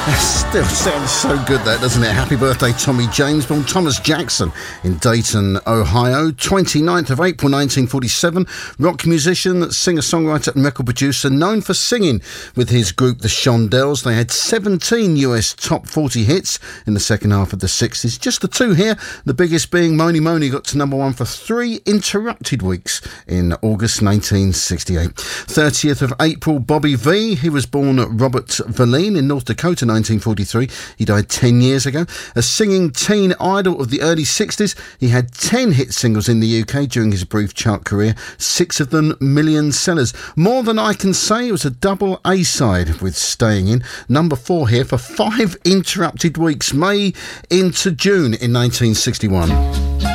Still sounds so good, that, doesn't it? Happy birthday, Tommy James, born Thomas Jackson in Dayton, Ohio, 29th of April 1947. Rock musician, singer-songwriter and record producer, known for singing with his group The Shondells. They had 17 US top 40 hits in the second half of the 60s. Just the two here, the biggest being Mony Mony got to number one for 3 interrupted weeks in August 1968. 30th of April, Bobby Vee. He was born Robert Verleen in North Dakota, 1943. He died 10 years ago. A singing teen idol of the early 60s, he had 10 hit singles in the UK during his brief chart career, 6 of them million sellers. More Than I Can Say was a double A-side with Staying In. Number 4 here for 5 interrupted weeks, May into June in 1961.